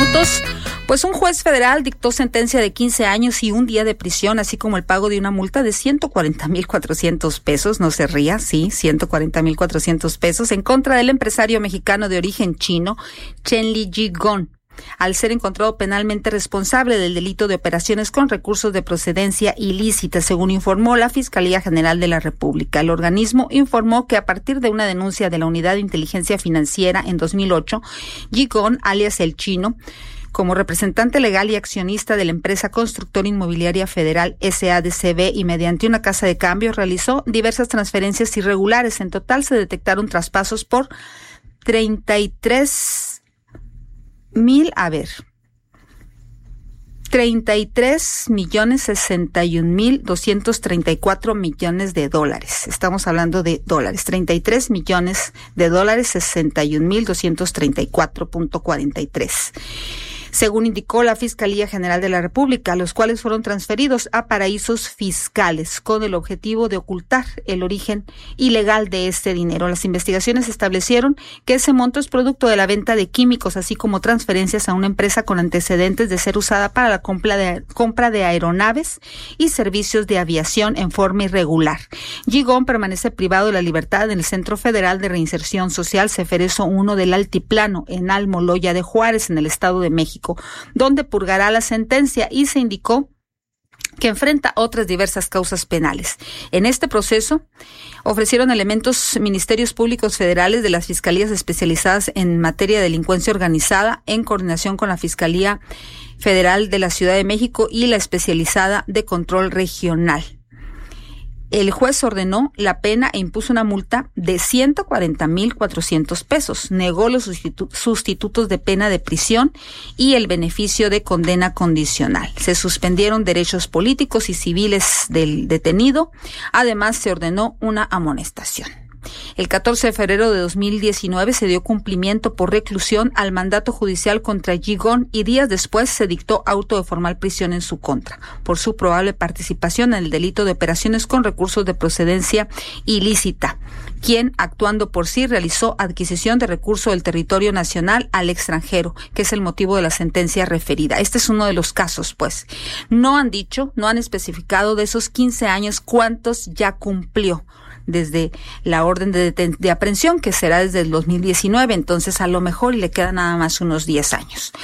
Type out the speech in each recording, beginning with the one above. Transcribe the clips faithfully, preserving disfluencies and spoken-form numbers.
minutos. Pues un juez federal dictó sentencia de quince años y un día de prisión, así como el pago de una multa de ciento cuarenta mil cuatrocientos pesos. No se ría, sí, ciento cuarenta mil cuatrocientos pesos en contra del empresario mexicano de origen chino, Chenli Jigong, al ser encontrado penalmente responsable del delito de operaciones con recursos de procedencia ilícita, según informó la Fiscalía General de la República. El organismo informó que a partir de una denuncia de la Unidad de Inteligencia Financiera en dos mil ocho, Jigong, alias El Chino, como representante legal y accionista de la empresa Constructora Inmobiliaria Federal S A D C B y mediante una casa de cambio, realizó diversas transferencias irregulares. En total se detectaron traspasos por treinta y tres mil, a ver, treinta y tres millones sesenta y un mil doscientos treinta y cuatro millones de dólares. Estamos hablando de dólares. treinta y tres millones de dólares, sesenta y un mil doscientos treinta y cuatro punto cuarenta y tres. Según indicó la Fiscalía General de la República, los cuales fueron transferidos a paraísos fiscales con el objetivo de ocultar el origen ilegal de este dinero. Las investigaciones establecieron que ese monto es producto de la venta de químicos, así como transferencias a una empresa con antecedentes de ser usada para la compra de, compra de aeronaves y servicios de aviación en forma irregular. Jigong permanece privado de la libertad en el Centro Federal de Reinserción Social Ceferezo uno del Altiplano, en Almoloya de Juárez, en el Estado de México, donde purgará la sentencia, y se indicó que enfrenta otras diversas causas penales. En este proceso ofrecieron elementos ministerios públicos federales de las fiscalías especializadas en materia de delincuencia organizada, en coordinación con la Fiscalía Federal de la Ciudad de México y la especializada de control regional. El juez ordenó la pena e impuso una multa de ciento cuarenta mil cuatrocientos pesos. Negó los sustitu- sustitutos de pena de prisión y el beneficio de condena condicional. Se suspendieron derechos políticos y civiles del detenido. Además, se ordenó una amonestación. El catorce de febrero de dos mil diecinueve se dio cumplimiento por reclusión al mandato judicial contra Jigong y días después se dictó auto de formal prisión en su contra por su probable participación en el delito de operaciones con recursos de procedencia ilícita, quien, actuando por sí, realizó adquisición de recursos del territorio nacional al extranjero, que es el motivo de la sentencia referida. Este es uno de los casos, pues. No han dicho, no han especificado de esos quince años cuántos ya cumplió desde la orden de, deten- de aprehensión, que será desde el dos mil diecinueve, entonces a lo mejor le quedan nada más unos diez años.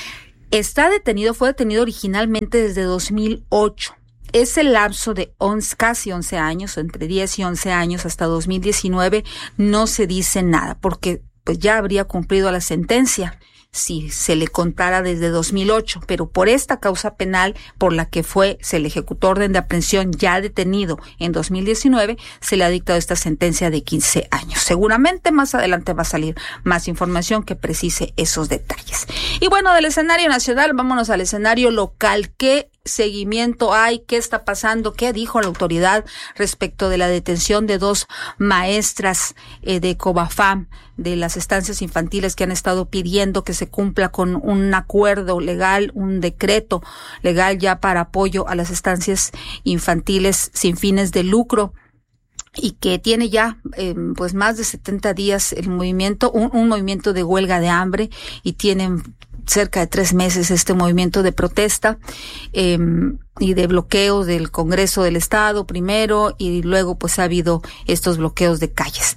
Está detenido, fue detenido originalmente desde dos mil ocho. Ese lapso de once, casi once años, entre diez y once años hasta dos mil diecinueve, no se dice nada, porque pues ya habría cumplido la sentencia si se le contara desde dos mil ocho, pero por esta causa penal por la que fue, se le ejecutó orden de aprehensión ya detenido en dos mil diecinueve, se le ha dictado esta sentencia de quince años. Seguramente más adelante va a salir más información que precise esos detalles. Y bueno, del escenario nacional, vámonos al escenario local. ¿Qué seguimiento hay? ¿Qué está pasando? ¿Qué dijo la autoridad respecto de la detención de dos maestras eh, de Cobafam, de las estancias infantiles, que han estado pidiendo que se cumpla con un acuerdo legal, un decreto legal ya para apoyo a las estancias infantiles sin fines de lucro? Y que tiene ya eh, pues más de setenta días el movimiento, un, un movimiento de huelga de hambre, y tienen cerca de tres meses este movimiento de protesta eh, y de bloqueo del Congreso del Estado primero, y luego pues ha habido estos bloqueos de calles.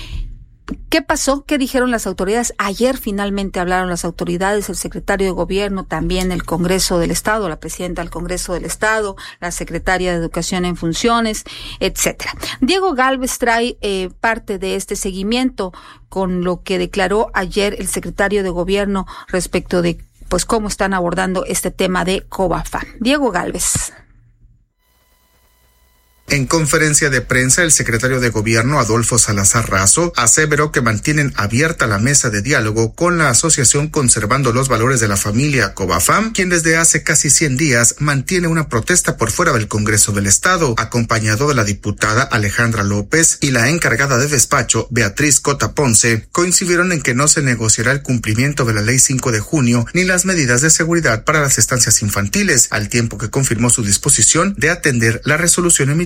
¿Qué pasó? ¿Qué dijeron las autoridades? Ayer finalmente hablaron las autoridades, el secretario de Gobierno, también el Congreso del Estado, la presidenta del Congreso del Estado, la secretaria de Educación en funciones, etcétera. Diego Gálvez trae eh, parte de este seguimiento con lo que declaró ayer el secretario de Gobierno respecto de pues cómo están abordando este tema de Cobafam. Diego Gálvez. En conferencia de prensa, el secretario de Gobierno, Adolfo Salazar Razo, aseveró que mantienen abierta la mesa de diálogo con la asociación Conservando los Valores de la Familia, Cobafam, quien desde hace casi cien días mantiene una protesta por fuera del Congreso del Estado, acompañado de la diputada Alejandra López y la encargada de despacho, Beatriz Cota Ponce. Coincidieron en que no se negociará el cumplimiento de la Ley cinco de junio ni las medidas de seguridad para las estancias infantiles, al tiempo que confirmó su disposición de atender la resolución emitida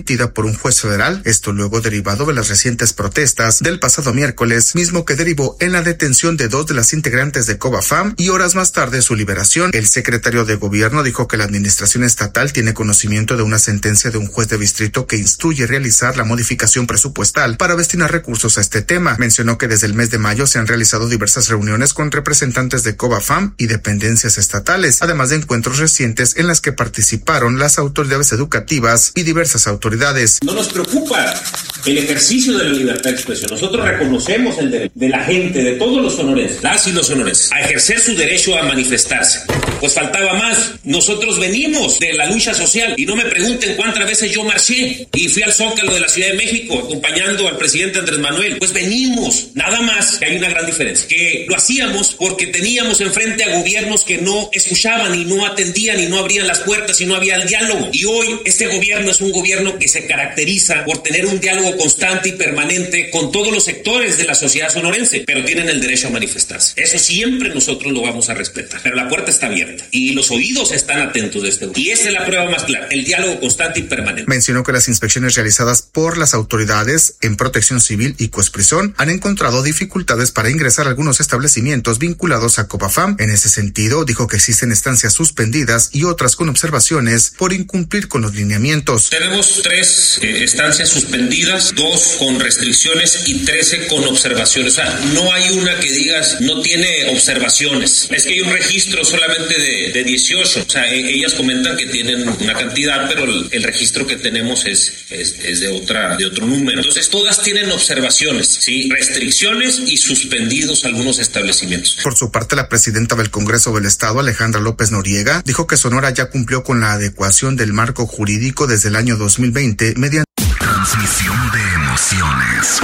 emitida por un juez federal, esto luego derivado de las recientes protestas del pasado miércoles, mismo que derivó en la detención de dos de las integrantes de COBAFAM y horas más tarde su liberación. El secretario de Gobierno dijo que la administración estatal tiene conocimiento de una sentencia de un juez de distrito que instruye realizar la modificación presupuestal para destinar recursos a este tema. Mencionó que desde el mes de mayo se han realizado diversas reuniones con representantes de COBAFAM y dependencias estatales, además de encuentros recientes en las que participaron las autoridades educativas y diversas autoridades. No nos preocupa el ejercicio de la libertad de expresión. Nosotros reconocemos el derecho de la gente, de todos los sonorenses, las y los sonorenses, a ejercer su derecho a manifestarse. Pues faltaba más. Nosotros venimos de la lucha social y no me pregunten cuántas veces yo marché y fui al Zócalo de la Ciudad de México acompañando al presidente Andrés Manuel. Pues venimos, nada más que hay una gran diferencia, que lo hacíamos porque teníamos enfrente a gobiernos que no escuchaban y no atendían y no abrían las puertas y no había el diálogo. Y hoy este gobierno es un gobierno que se caracteriza por tener un diálogo constante y permanente con todos los sectores de la sociedad sonorense, pero tienen el derecho a manifestarse. Eso siempre nosotros lo vamos a respetar, pero la puerta está abierta y los oídos están atentos de este gobierno. Y esa es la prueba más clara, el diálogo constante y permanente. Mencionó que las inspecciones realizadas por las autoridades en Protección Civil y Coesprisón han encontrado dificultades para ingresar a algunos establecimientos vinculados a COBAFAM. En ese sentido, dijo que existen estancias suspendidas y otras con observaciones por incumplir con los lineamientos. Tenemos tres eh, estancias suspendidas, dos con restricciones y trece con observaciones. O sea, no hay una que digas no tiene observaciones. Es que hay un registro solamente de, de dieciocho. O sea, e- ellas comentan que tienen una cantidad, pero el, el registro que tenemos es, es, es de otra de otro número. Entonces, todas tienen observaciones, ¿sí? Restricciones y suspendidos algunos establecimientos. Por su parte, la presidenta del Congreso del Estado, Alejandra López Noriega, dijo que Sonora ya cumplió con la adecuación del marco jurídico desde el año dos mil veinte mediante transmisión de emociones.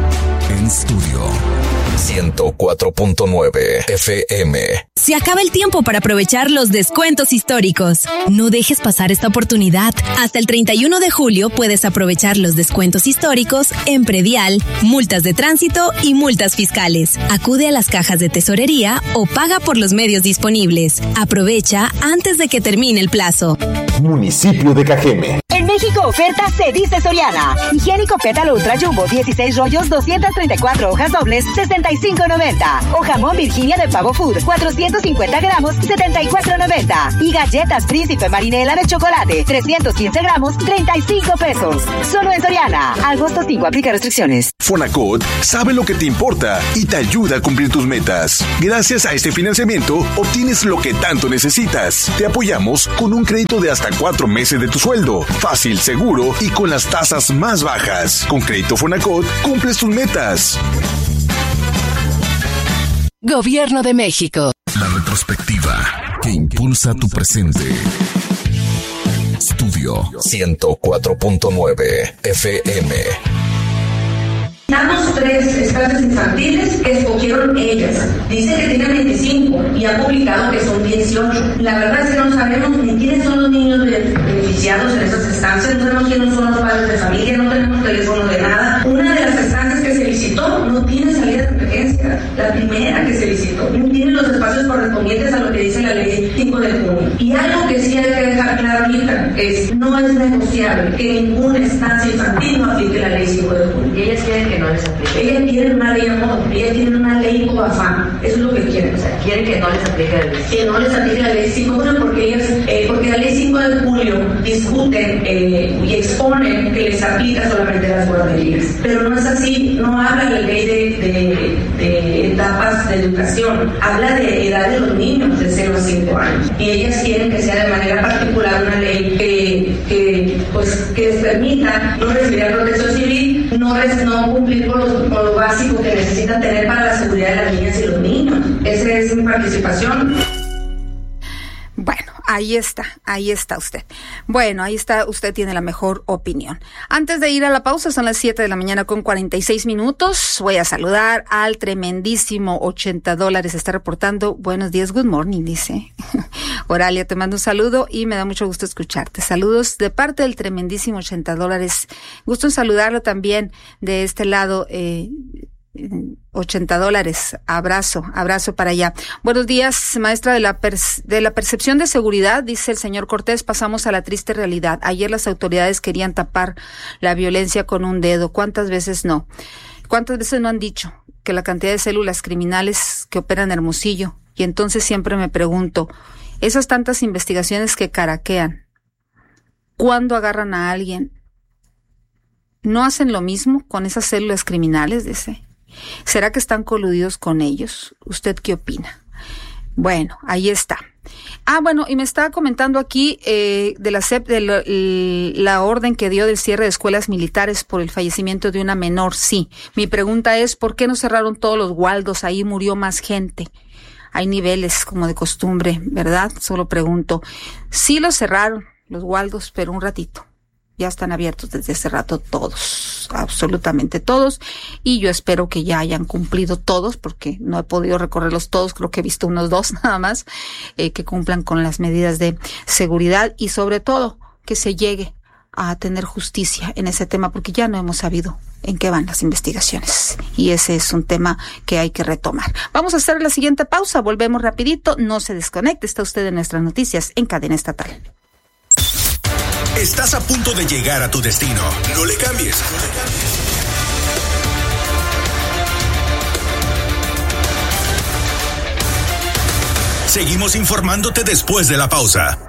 En estudio ciento cuatro punto nueve F M. Se acaba el tiempo para aprovechar los descuentos históricos. No dejes pasar esta oportunidad. Hasta el treinta y uno de julio puedes aprovechar los descuentos históricos en predial, multas de tránsito y multas fiscales. Acude a las cajas de tesorería o paga por los medios disponibles. Aprovecha antes de que termine el plazo. Municipio de Cajeme. En México, oferta se dice Soriana. Higiénico Pétalo Ultra Jumbo, dieciséis rollos, doscientas treinta y cuatro hojas dobles, sesenta y cinco noventa. O jamón Virginia de Pavo Food, cuatrocientos cincuenta gramos, setenta y cuatro noventa. Y galletas Príncipe Marinela de chocolate, trescientos quince gramos, treinta y cinco pesos. Solo en Soriana. Agosto cinco, aplica restricciones. Fonacot sabe lo que te importa y te ayuda a cumplir tus metas. Gracias a este financiamiento, obtienes lo que tanto necesitas. Te apoyamos con un crédito de hasta cuatro meses de tu sueldo. Fácil, seguro y con las tasas más bajas. Con Crédito Fonacot, cumples tus metas. Gobierno de México. La retrospectiva que impulsa tu presente. Estudio ciento cuatro punto nueve F M. Damos tres estancias infantiles que escogieron ellas. Dice que tienen veinticinco y ha publicado que son dieciocho. La verdad es que no sabemos ni quiénes son los niños beneficiados en esas estancias, no sabemos quiénes son los padres de familia, no tenemos teléfono de nada. Una de las estancias que se visitó no tiene salida de emergencia, la primera que se visitó. No tiene los espacios correspondientes a lo que dice la ley cinco de junio. Y algo que sí hay que dejar claro ahorita es, no es negociable que ninguna estancia infantil no aplique la ley cinco de junio. Y ellas quieren que no les aplique. Ellas quieren una ley amor, ellas quieren una ley COBAFAM. Eso es lo que quieren. O sea, quieren que no les aplique la ley. Que no les aplique la ley cinco de junio porque ellas, eh, porque la ley cinco de julio discuten eh, y exponen que les aplica solamente a las guarderías. Pero no es así, no habla la ley de, de, de etapas de educación, habla de edad de los niños de cero a cinco años. Y ellas quieren que sea de manera particular una ley que, que, pues, que les permita no recibir protección civil, no, res, no cumplir con, los, con lo básico que necesitan tener para la seguridad de las niñas y los niños. Esa es mi participación. Bueno, ahí está, ahí está usted. Bueno, ahí está, usted tiene la mejor opinión. Antes de ir a la pausa, son las siete de la mañana con cuarenta y seis minutos. Voy a saludar al tremendísimo ochenta dólares. Está reportando, buenos días, good morning, dice. Oralia, te mando un saludo y me da mucho gusto escucharte. Saludos de parte del tremendísimo ochenta dólares. Gusto en saludarlo también de este lado, eh, ochenta dólares. Abrazo, abrazo para allá. Buenos días, maestra. De la, per- de la percepción de seguridad, dice el señor Cortés, pasamos a la triste realidad. Ayer las autoridades querían tapar la violencia con un dedo. ¿Cuántas veces no? ¿Cuántas veces no han dicho que la cantidad de células criminales que operan en Hermosillo? Y entonces siempre me pregunto, esas tantas investigaciones que caraquean, ¿cuándo agarran a alguien? ¿No hacen lo mismo con esas células criminales? Dice. ¿Será que están coludidos con ellos? ¿Usted qué opina? Bueno, ahí está. Ah, bueno, y me estaba comentando aquí eh, de la C E P, de la, la orden que dio del cierre de escuelas militares por el fallecimiento de una menor. Sí, mi pregunta es, ¿por qué no cerraron todos los Waldos? Ahí murió más gente. Hay niveles como de costumbre, ¿verdad? Solo pregunto. Sí los cerraron, los Waldos, pero un ratito. Ya están abiertos desde hace rato todos, absolutamente todos, y yo espero que ya hayan cumplido todos, porque no he podido recorrerlos todos, creo que he visto unos dos nada más, eh, que cumplan con las medidas de seguridad y sobre todo que se llegue a tener justicia en ese tema, porque ya no hemos sabido en qué van las investigaciones y ese es un tema que hay que retomar. Vamos a hacer la siguiente pausa, volvemos rapidito, no se desconecte, está usted en nuestras noticias en Cadena Estatal. Estás a punto de llegar a tu destino. No le cambies. Seguimos informándote después de la pausa.